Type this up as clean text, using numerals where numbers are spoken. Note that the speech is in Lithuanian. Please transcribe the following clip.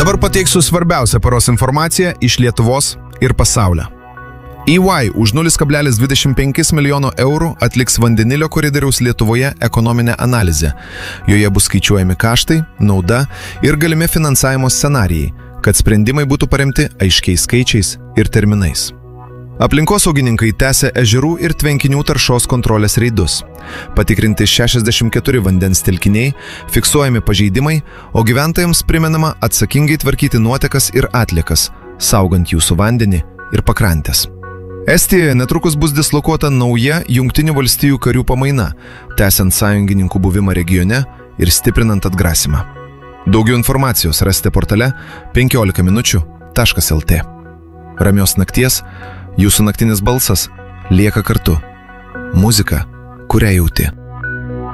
Dabar pateiksiu svarbiausią paros informaciją iš Lietuvos ir pasaulio. EY už 0,25 milijono eurų atliks vandenilio koridoriaus Lietuvoje ekonominę analizę. Joje bus skaičiuojami kaštai, nauda ir galimi finansavimo scenarijai, kad sprendimai būtų paremti aiškiais skaičiais ir terminais. Aplinkosaugininkai tęsia ežerų ir tvenkinių taršos kontrolės reidus. Patikrinti 64 vandens telkiniai, fiksuojami pažeidimai, o gyventojams primenama atsakingai tvarkyti nuotekas ir atliekas, saugant jūsų vandenį ir pakrantės. Estijoje netrukus bus dislokuota nauja Jungtinių valstijų karių pamaina, tęsiant sąjungininkų buvimą regione ir stiprinant atgrasymą. Daugiau informacijos rasite portale 15minučių.lt. Ramios nakties, jūsų naktinis balsas lieka kartu. Muzika, kurią jauti.